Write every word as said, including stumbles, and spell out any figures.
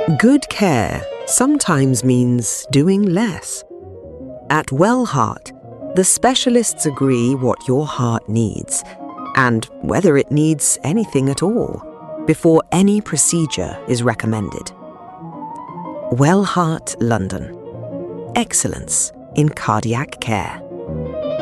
Good care sometimes means doing less. At Well Heart, the specialists agree what your heart needs and whether it needs anything at all before any procedure is recommended. Well Heart London. Excellence in cardiac care.